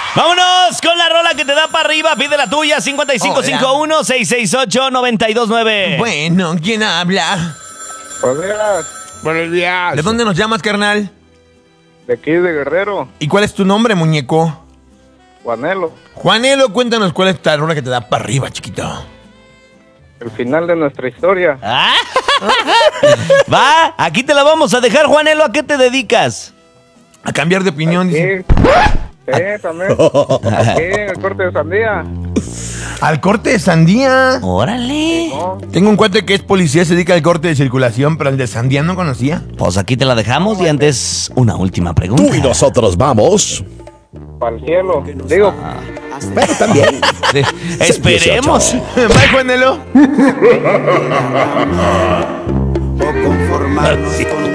Vámonos con la rola que te da para arriba. Pide la tuya, 5551-668-929. Bueno, ¿quién habla? Buenos días, Buenos días. ¿De dónde nos llamas, carnal? de aquí de Guerrero, ¿Y cuál es tu nombre, muñeco? Juanelo. Juanelo, cuéntanos cuál es la rola que te da para arriba, chiquito. El final de nuestra historia. Ah. Va, aquí te la vamos a dejar, Juanelo. ¿A qué te dedicas? A cambiar de opinión, dice. Sí, también. Aquí en el corte de sandía. Al corte de sandía. Órale. No, Tengo un cuate que es policía, se dedica al corte de circulación, pero el de sandía no conocía. Pues aquí te la dejamos y antes una última pregunta. Tú y nosotros vamos. para el cielo. Digo, Bueno, también. Esperemos. Bye, Juanelo. O conformarnos con